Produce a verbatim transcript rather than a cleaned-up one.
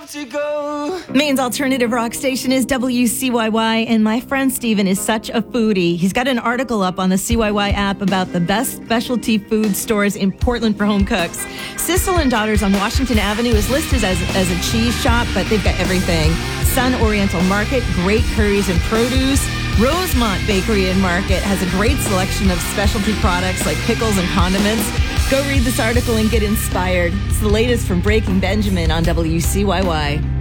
to go. Maine's alternative rock station is W C Y Y, and my friend Steven is such a foodie. He's got an article up on the C Y Y app about the best specialty food stores in Portland for home cooks. Sissel and Daughters on Washington Avenue is listed as, as a cheese shop, but they've got everything. Sun Oriental Market, great curries and produce. Rosemont Bakery and Market has a great selection of specialty products like pickles and condiments. Go read this article and get inspired. It's the latest from Breaking Benjamin on W C Y Y.